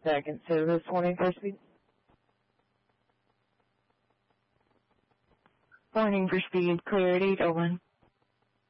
Second service, warning for speed. Warning for speed, clear at 801.